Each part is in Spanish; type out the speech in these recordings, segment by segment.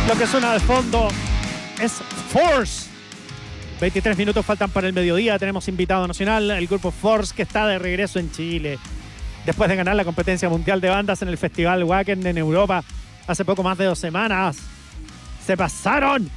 Lo que suena de fondo es Force. 23 minutos faltan para el mediodía. Tenemos invitado nacional, el grupo Force, que está de regreso en Chile. Después de ganar la competencia mundial de bandas en el Festival Wacken en Europa hace poco más de 2 semanas. ¡Se pasaron!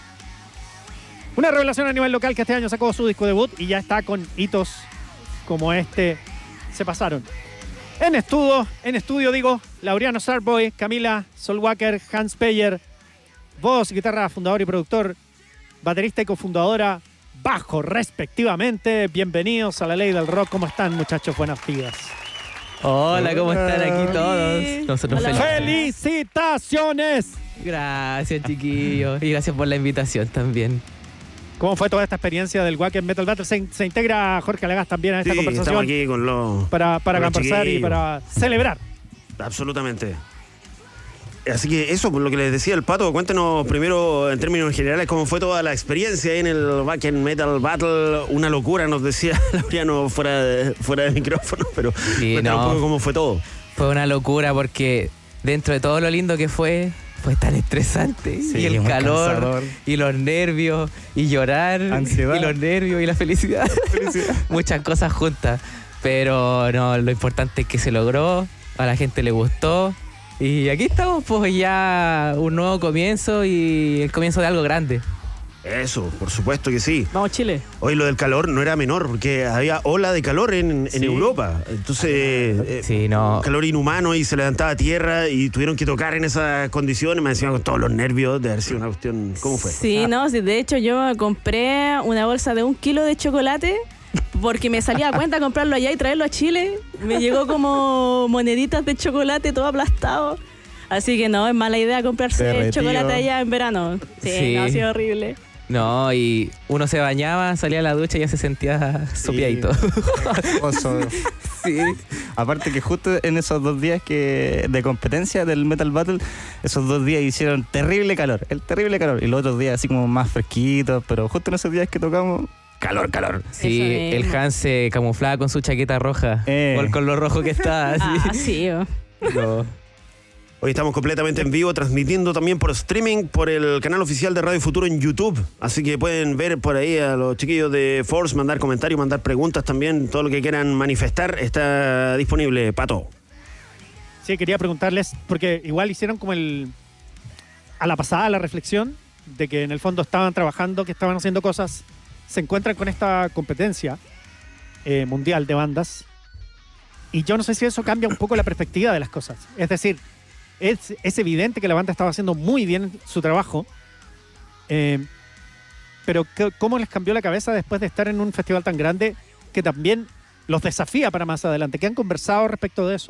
Una revelación a nivel local que este año sacó su disco debut y ya está con hitos como este. Se pasaron. En estudio, Laureano Sarboy, Camila Solwacker, Hans Peyer, voz, guitarra, fundador y productor, baterista y cofundadora, bajo respectivamente. Bienvenidos a La Ley del Rock. ¿Cómo están, muchachos? Buenas vidas. Hola, ¿cómo están aquí todos? Nosotros ¡Felicitaciones! Gracias, chiquillos. Y gracias por la invitación también. ¿Cómo fue toda esta experiencia del Wacken Metal Battle? Se integra Jorge Alegas también a esta conversación. Estamos aquí con los para conversar y para celebrar. Absolutamente. Así que eso, por lo que les decía el Pato, cuéntenos primero en términos generales cómo fue toda la experiencia ahí en el Wacken Metal Battle. Una locura, nos decía Laureano fuera de micrófono, pero sí, cuéntanos un poco cómo fue todo. Fue una locura porque dentro de todo lo lindo que fue tan estresante. Sí, y el calor, cansador. Y los nervios, y llorar, ansiedad. Y los nervios, y la felicidad. Muchas cosas juntas. Pero no, lo importante es que se logró, a la gente le gustó. Y aquí estamos, pues ya un nuevo comienzo y el comienzo de algo grande. Eso, por supuesto que sí. Vamos, Chile. Hoy lo del calor no era menor, porque había ola de calor en Europa. Entonces, calor inhumano y se levantaba tierra y tuvieron que tocar en esas condiciones. Me decían con todos los nervios de haber sido una cuestión. ¿Cómo fue? Sí, de hecho yo compré una bolsa de 1 kilo de chocolate porque me salía a cuenta comprarlo allá y traerlo a Chile. Me llegó como moneditas de chocolate todo aplastado. Así que no, es mala idea comprarse chocolate allá en verano. Sí, ha sido horrible. No, y uno se bañaba, salía a la ducha y ya se sentía sopiadito. Sí. Aparte que justo en esos 2 días de competencia del Metal Battle, esos 2 días hicieron terrible calor. Y los otros días así como más fresquitos, pero justo en esos días que tocamos, calor. Sí, el Hans se camuflaba con su chaqueta roja, con lo rojo que está. Sí. No. Hoy estamos completamente en vivo, transmitiendo también por streaming por el canal oficial de Radio Futuro en YouTube. Así que pueden ver por ahí a los chiquillos de Force, mandar comentarios, mandar preguntas también. Todo lo que quieran manifestar está disponible, Pato. Sí, quería preguntarles, porque igual hicieron como a la pasada la reflexión de que en el fondo estaban trabajando, que estaban haciendo cosas. Se encuentran con esta competencia mundial de bandas. Y yo no sé si eso cambia un poco la perspectiva de las cosas. Es decir, es evidente que la banda estaba haciendo muy bien su trabajo, pero ¿cómo les cambió la cabeza después de estar en un festival tan grande que también los desafía para más adelante? ¿Qué han conversado respecto de eso?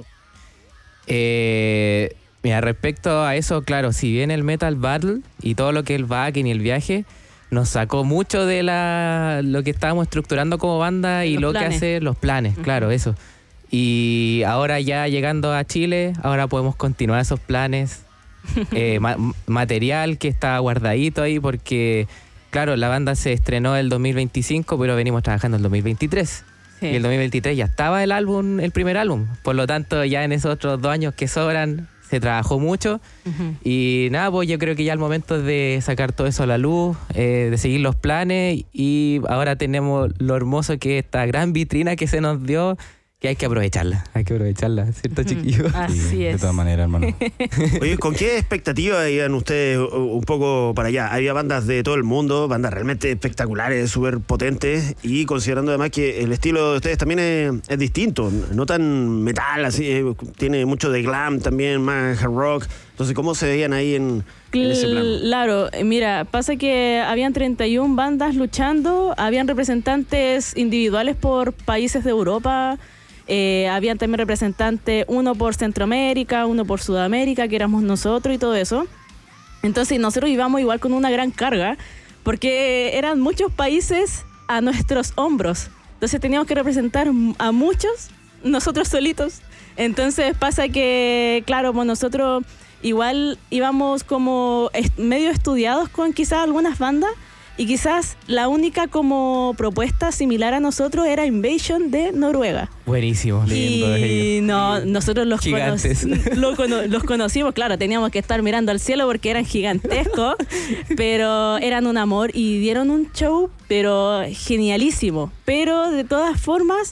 Mira, respecto a eso, claro, si bien el Metal Battle y todo lo que es el Wacken y el viaje nos sacó mucho de lo que estábamos estructurando como banda y lo que hace los planes, claro, eso. Y ahora ya llegando a Chile, ahora podemos continuar esos planes. Material que está guardadito ahí porque, claro, la banda se estrenó el 2025, pero venimos trabajando el 2023. Sí. Y el 2023 ya estaba el primer álbum. Por lo tanto, ya en esos otros 2 años que sobran, se trabajó mucho. Uh-huh. Y nada, pues yo creo que ya el momento de sacar todo eso a la luz, de seguir los planes. Y ahora tenemos lo hermoso que es esta gran vitrina que se nos dio, que hay que aprovecharla, ¿cierto, chiquillos? Así es. De todas maneras, hermano. Oye, ¿con qué expectativa iban ustedes un poco para allá? Había bandas de todo el mundo, bandas realmente espectaculares, súper potentes, y considerando además que el estilo de ustedes también es distinto, no tan metal, así, tiene mucho de glam también, más hard rock. Entonces, ¿cómo se veían ahí en ese plano? Claro, mira, pasa que habían 31 bandas luchando, habían representantes individuales por países de Europa. Habían también representantes, uno por Centroamérica, uno por Sudamérica, que éramos nosotros y todo eso. Entonces nosotros íbamos igual con una gran carga, porque eran muchos países a nuestros hombros. Entonces teníamos que representar a muchos, nosotros solitos. Entonces pasa que, claro, pues nosotros igual íbamos como medio estudiados con quizás algunas bandas, y quizás la única como propuesta similar a nosotros era Invasion de Noruega. Buenísimo. Y no, nosotros los Gigantes. los conocimos, claro, teníamos que estar mirando al cielo porque eran gigantescos, pero eran un amor y dieron un show, pero genialísimo. Pero de todas formas,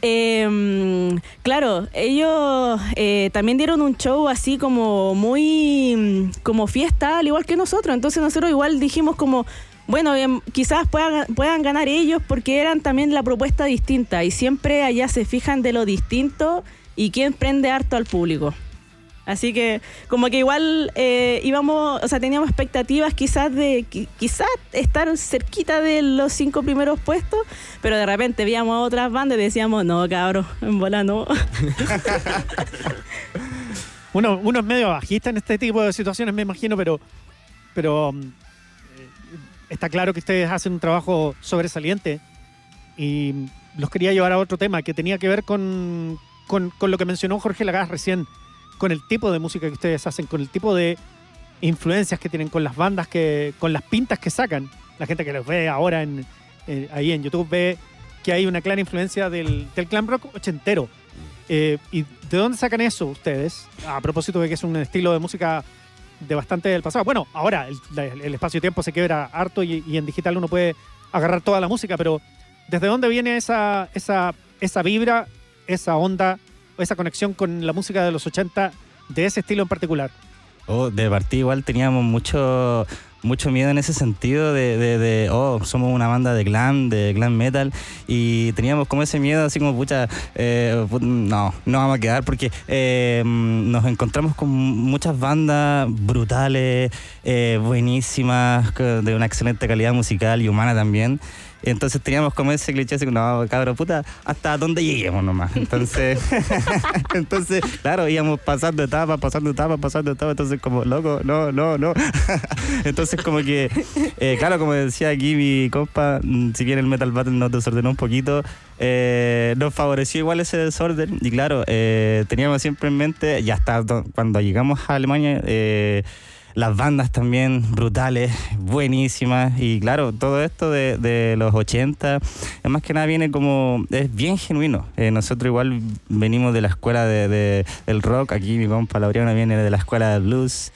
claro, ellos también dieron un show así como muy como fiesta, al igual que nosotros. Entonces nosotros igual dijimos como, bueno, quizás puedan ganar ellos porque eran también la propuesta distinta y siempre allá se fijan de lo distinto y quién prende harto al público. Así que como que igual íbamos, o sea, teníamos expectativas quizás de quizás estar cerquita de los 5 primeros puestos, pero de repente veíamos a otras bandas y decíamos, no, cabrón, en bola no. Uno es medio bajista en este tipo de situaciones, me imagino, pero está claro que ustedes hacen un trabajo sobresaliente y los quería llevar a otro tema que tenía que ver con lo que mencionó Jorge Lagaz recién, con el tipo de música que ustedes hacen, con el tipo de influencias que tienen, con las bandas, con las pintas que sacan. La gente que los ve ahora ahí en YouTube ve que hay una clara influencia del glam rock ochentero. ¿Y de dónde sacan eso ustedes? A propósito de que es un estilo de música de bastante del pasado. Bueno, ahora el espacio-tiempo se quiebra harto y en digital uno puede agarrar toda la música, pero ¿desde dónde viene esa vibra, esa onda, esa conexión con la música de los 80 de ese estilo en particular? De partida igual teníamos mucho miedo en ese sentido de somos una banda de glam metal, y teníamos como ese miedo así como no vamos a quedar porque nos encontramos con muchas bandas brutales, buenísimas, de una excelente calidad musical y humana también. Entonces teníamos como ese cliché así, no, cabrón, puta, hasta donde lleguemos nomás. Entonces, claro, íbamos pasando etapas, entonces como, loco, no. Entonces como que, claro, como decía aquí mi compa, si bien el Metal Battle nos desordenó un poquito, nos favoreció igual ese desorden. Y claro, teníamos siempre en mente, ya hasta cuando llegamos a Alemania, las bandas también brutales, buenísimas, y claro, todo esto de los 80, es más que nada viene como, es bien genuino. Nosotros igual venimos de la escuela del rock, aquí mi compa Laureano viene de la escuela del blues,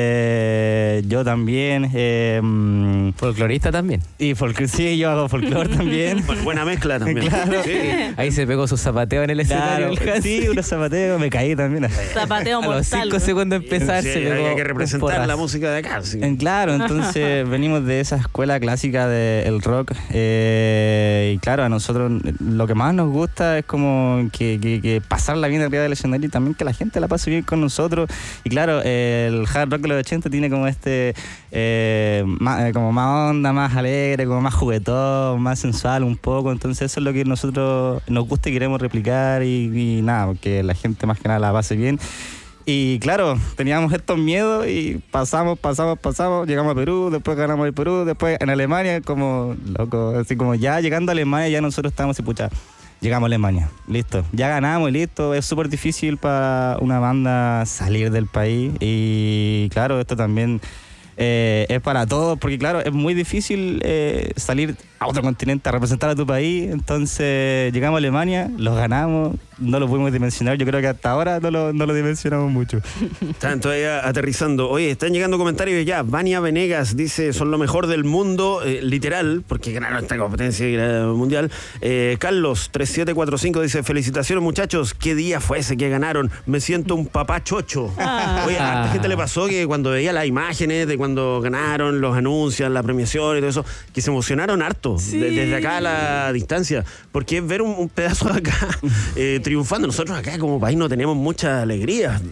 yo también. Folclorista también. Y sí, yo hago folclore también. Buena mezcla también. Claro. Sí. Ahí se pegó su zapateo en el escenario. Claro, sí, unos zapateos, me caí también. Zapateo A los mortal. 5 segundos de empezar Sí, se pegó había que un representar porrazo. la música de acá. Sí. Claro, entonces venimos de esa escuela clásica del rock, y claro, a nosotros lo que más nos gusta es como que pasarla bien arriba del escenario y también que la gente la pase bien con nosotros. Y claro, el hard rock de los 80 tiene como como más onda, más alegre, como más juguetón, más sensual un poco. Entonces eso es lo que nosotros nos gusta y queremos replicar y nada, que la gente más que nada la pase bien. Y claro, teníamos estos miedos y pasamos, llegamos a Perú, después ganamos el Perú, después en Alemania, como loco, así como ya llegando a Alemania ya nosotros estábamos así, pucha, llegamos a Alemania, listo, ya ganamos y listo. Es súper difícil para una banda salir del país y claro, esto también es para todos, porque claro, es muy difícil salir a otro continente a representar a tu país. Entonces llegamos a Alemania, los ganamos, no lo pudimos dimensionar, yo creo que hasta ahora no lo dimensionamos mucho. Están todavía aterrizando. Oye, están llegando comentarios ya. Vania Venegas dice, son lo mejor del mundo, literal, porque ganaron esta competencia mundial. Carlos 3745 dice, felicitaciones muchachos, qué día fue ese que ganaron, me siento un papá chocho. Oye, a esta gente le pasó que cuando veía las imágenes de cuando ganaron, los anuncios, la premiación y todo eso, que se emocionaron harto, sí, desde acá a la distancia, porque es ver un pedazo de acá triunfando. Nosotros acá como país no tenemos mucha alegría.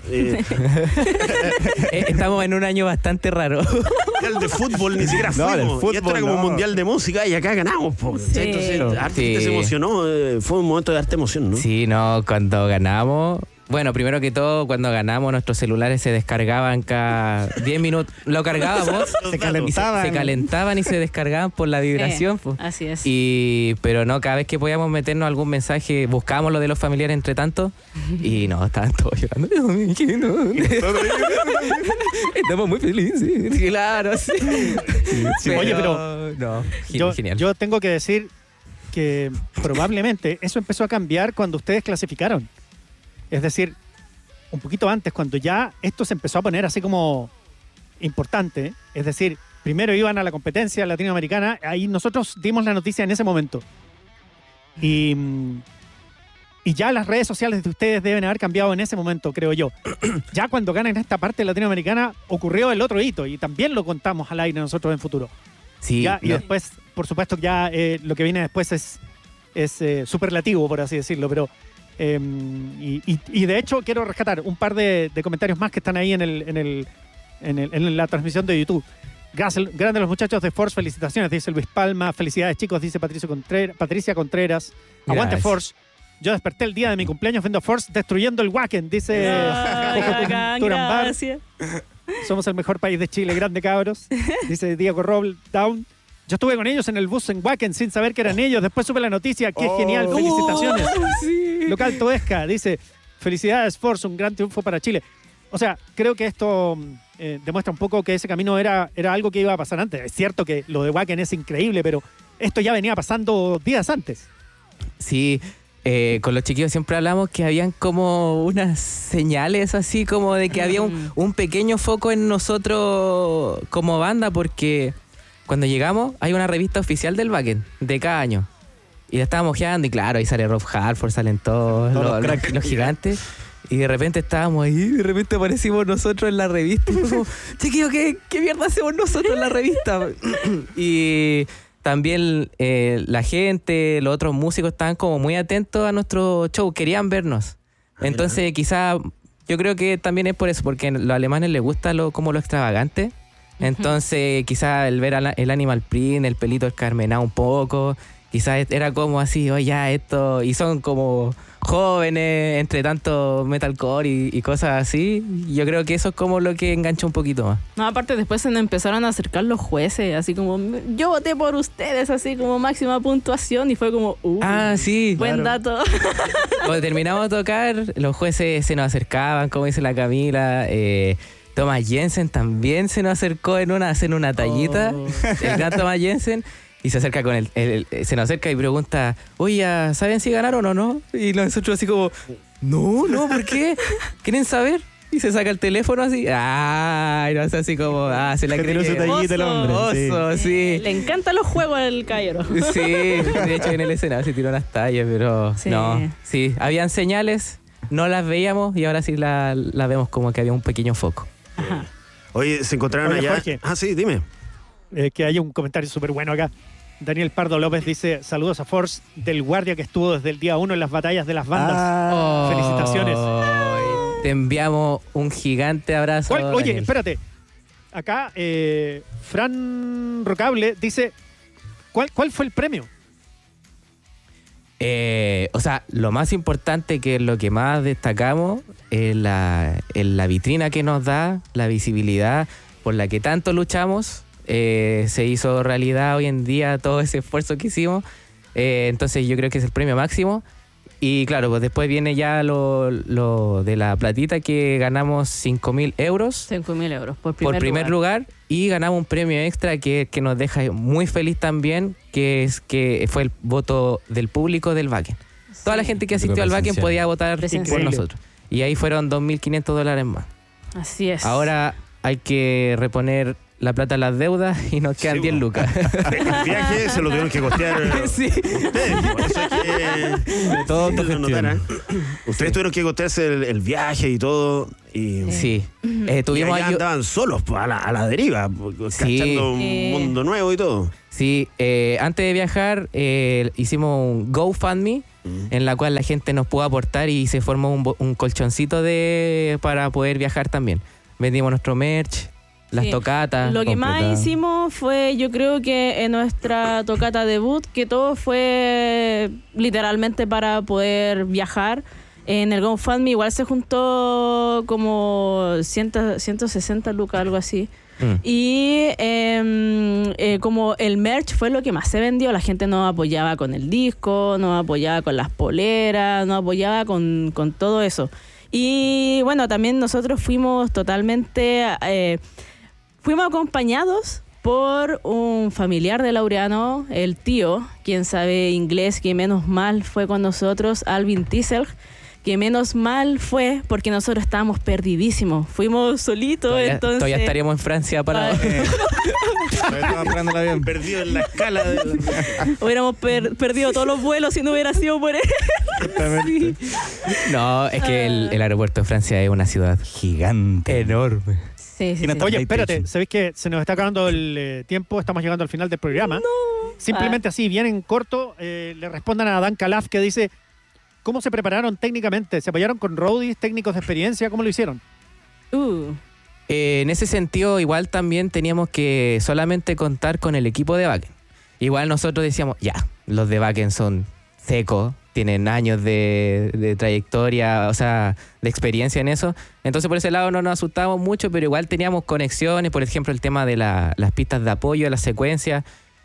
Estamos en un año bastante raro. El de fútbol ni siquiera No, del fuimos. fútbol, y esto era como un mundial de música y acá ganamos. Sí. Entonces, harta gente Sí. se emocionó. Fue un momento de harta emoción, ¿no? Sí, no, cuando ganamos... Bueno, primero que todo, cuando ganamos, nuestros celulares se descargaban cada 10 minutos. Lo cargábamos. Se calentaban. Se calentaban y se descargaban por la vibración. Sí, así es. Pero no, cada vez que podíamos meternos algún mensaje, buscábamos lo de los familiares entre tanto. Y no, estaban todos llorando. Estamos muy felices, sí. Claro, sí. Sí, oye, pero no, genial. Yo tengo que decir que probablemente eso empezó a cambiar cuando ustedes clasificaron. Es decir, un poquito antes, cuando ya esto se empezó a poner así como importante. Es decir, primero iban a la competencia latinoamericana, ahí nosotros dimos la noticia en ese momento. Y ya las redes sociales de ustedes deben haber cambiado en ese momento, creo yo. Ya cuando ganan esta parte latinoamericana ocurrió el otro hito y también lo contamos al aire nosotros en futuro. Sí, Ya, y después, por supuesto, ya lo que viene después es superlativo, por así decirlo. Pero y de hecho quiero rescatar un par de comentarios más que están ahí en la transmisión de YouTube. Gracias, grandes los muchachos de Force, felicitaciones, dice Luis Palma. Felicidades, chicos, dice Patricia Contreras. Aguante Gracias. Force. Yo desperté el día de mi cumpleaños viendo Force destruyendo el Wacken, dice Ay, Jojo bacán, Turambar. gracias. Somos el mejor país de Chile, grande cabros. Dice Diego Roble Down. Yo estuve con ellos en el bus en Wacken sin saber que eran ellos. Después supe la noticia. ¡Qué genial! ¡Felicitaciones! Local Toesca dice, felicidades Force, un gran triunfo para Chile. O sea, creo que esto demuestra un poco que ese camino era algo que iba a pasar antes. Es cierto que lo de Wacken es increíble, pero esto ya venía pasando días antes. Sí, con los chiquillos siempre hablamos que habían como unas señales así como de que había un pequeño foco en nosotros como banda, porque cuando llegamos hay una revista oficial del Wacken de cada año y la estábamos ojeando y claro, ahí sale Rob Halford, salen todos los gigantes. Y de repente estábamos ahí, y de repente aparecimos nosotros en la revista. Y fue como, chiquillos, ¿qué mierda hacemos nosotros en la revista? Y también la gente, los otros músicos estaban como muy atentos a nuestro show, querían vernos. Entonces quizá, yo creo que también es por eso, porque a los alemanes les gusta como lo extravagante. Entonces quizá el ver el Animal Print, el pelito escarmenado un poco, quizás era como así, oye, ya esto, y son como jóvenes, entre tanto metalcore y cosas así. Yo creo que eso es como lo que engancha un poquito más. No, aparte después se nos empezaron a acercar los jueces, así como, yo voté por ustedes, así como máxima puntuación, y fue como, sí. buen Claro. dato. Cuando terminamos de tocar, los jueces se nos acercaban, como dice la Camila. Thomas Jensen también se nos acercó a hacer una tallita. El gran Thomas Jensen. Y se acerca se nos acerca y pregunta, oye, ¿saben si ganaron o no? Y nosotros así como, no, ¿por qué? ¿Quieren saber? Y se saca el teléfono así, ay, no sé, así como, se la Se tiró cree. su tallita el hombre. Oso, sí. Le encantan los juegos al caballero. Sí, de hecho en el escenario se tiró unas tallas, pero Sí. no. Sí, habían señales, no las veíamos y ahora sí las vemos como que había un pequeño foco. Ajá. Oye, se encontraron Oye, allá. Jorge. Sí, dime. Que hay un comentario súper bueno acá. Daniel Pardo López dice, saludos a Force, del guardia que estuvo desde el día 1 en las batallas de las bandas. Felicitaciones. Te enviamos un gigante abrazo. Oye, Daniel. espérate. Acá, Fran Rocable dice, ¿cuál fue el premio? O sea, lo más importante, que es lo que más destacamos, es la vitrina que nos da, la visibilidad por la que tanto luchamos. Se hizo realidad hoy en día todo ese esfuerzo que hicimos. Entonces yo creo que es el premio máximo. Y claro, pues después viene ya lo de la platita, que ganamos 5.000 euros 5.000 euros por primer lugar. Y ganamos un premio extra que nos deja muy feliz también, que fue el voto del público del Wacken. Toda la gente que asistió al Wacken presencial. podía votar por Presencial. nosotros. Y ahí fueron $2.500 más. Así es. Ahora hay que reponer la plata a las deudas y nos quedan Sí, 10 lucas. El viaje se lo tuvieron que costear Sí. ustedes. Por eso es que Todo sí, lo autogestión. notaran. Ustedes tuvieron que costearse el viaje y todo. Y, Sí. y Tuvimos allá andaban solos pues, a la deriva, cachando un mundo nuevo y todo. Sí, antes de viajar hicimos un GoFundMe en la cual la gente nos pudo aportar y se formó un colchoncito para poder viajar también. Vendimos nuestro merch, las Sí. tocatas. Lo que más completadas. hicimos fue, yo creo que en nuestra tocata debut, que todo fue literalmente para poder viajar. En el GoFundMe igual se juntó como 160 lucas, algo así. Y como el merch fue lo que más se vendió, la gente nos apoyaba con el disco, nos apoyaba con las poleras, nos apoyaba con todo eso. Y bueno, también nosotros fuimos totalmente, fuimos acompañados por un familiar de Laureano, el tío, quien sabe inglés, que menos mal fue con nosotros, Alvin Tiesel, que menos mal fue porque nosotros estábamos perdidísimos. Fuimos solitos, entonces... Todavía estaríamos en Francia para... Estaba esperando el avión. Perdido en la escala. Hubiéramos perdido todos los vuelos si no hubiera sido por él. Sí. No, es que el aeropuerto de Francia es una ciudad Gigante. enorme. Sí, sí, Y no sí. está- Oye, espérate, ¿sabéis que se nos está acabando el tiempo? Estamos llegando al final del programa. Simplemente así, bien en corto, le respondan a Dan Calaf, que dice, ¿cómo se prepararon técnicamente? ¿Se apoyaron con roadies, técnicos de experiencia? ¿Cómo lo hicieron? En ese sentido, igual también teníamos que solamente contar con el equipo de backend. Igual nosotros decíamos, ya, los de backend son secos, tienen años de trayectoria, o sea, de experiencia en eso. Entonces por ese lado no nos asustábamos mucho, pero igual teníamos conexiones, por ejemplo, el tema de las pistas de apoyo, de las secuencias.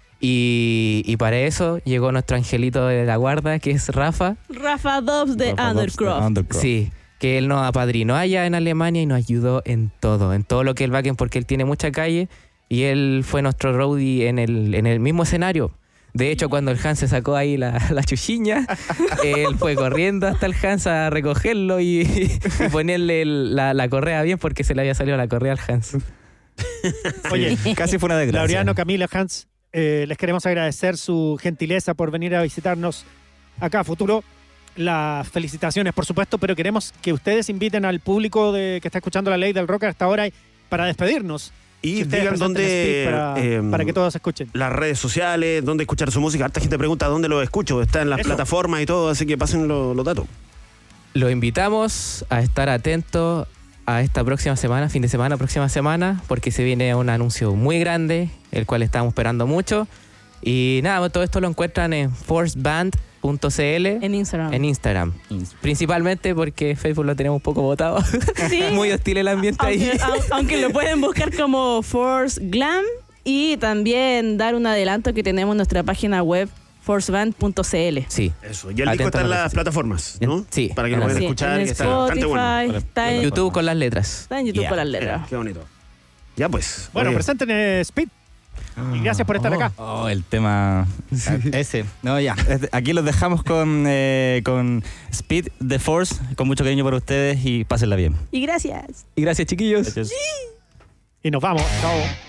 Y para eso llegó nuestro angelito de la guarda, que es Rafa. Rafa Dobbs de Undercroft. Sí, que él nos apadrinó allá en Alemania y nos ayudó en todo lo que es el backend, porque él tiene mucha calle y él fue nuestro roadie en el mismo escenario. De hecho, cuando el Hans se sacó ahí la chuchiña, él fue corriendo hasta el Hans a recogerlo y ponerle la correa bien, porque se le había salido la correa al Hans. Oye, Casi fue una desgracia. Laureano, Camila, Hans, les queremos agradecer su gentileza por venir a visitarnos acá a Futuro. Las felicitaciones, por supuesto, pero queremos que ustedes inviten al público que está escuchando La Ley del Rock hasta ahora para despedirnos. Y Que ustedes digan presenten Speed dónde... para que todos escuchen. Las redes sociales, dónde escuchar su música. Harta gente pregunta dónde lo escucho. Está en las Eso. plataformas y todo, así que pasen los datos. Los invitamos a estar atentos a esta próxima semana, fin de semana, próxima semana, porque se viene un anuncio muy grande, el cual estamos esperando mucho. Y nada, todo esto lo encuentran en forceband.cl En Instagram. Principalmente porque Facebook lo tenemos un poco botado. Sí. Muy hostil el ambiente ahí. Aunque lo pueden buscar como Force Glam, y también dar un adelanto que tenemos en nuestra página web forceband.cl. Sí. Eso. Y el disco Atento está a en lo que las sí. plataformas, ¿no? Sí. Para que lo puedan Sí, escuchar. en Y está bastante Spotify, bueno. está en YouTube con las letras. Está en YouTube con las letras. Qué bonito. Ya pues. Bueno, oye, presenten Speed. Y gracias por estar acá. Oh, el tema ese. No, ya. Aquí los dejamos con Speed the Force, con mucho cariño para ustedes y pásenla bien. Y gracias. Y gracias, chiquillos. Gracias. Y nos vamos. Chao.